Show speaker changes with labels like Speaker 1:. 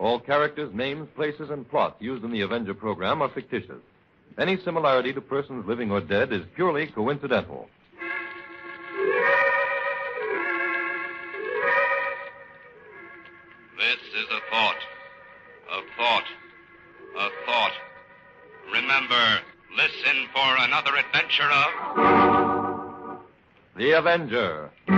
Speaker 1: All characters, names, places, and plot used in the Avenger program are fictitious. Any similarity to persons living or dead is purely coincidental.
Speaker 2: This is a thought. A thought. A thought. Remember, listen for another adventure of...
Speaker 1: The Avenger.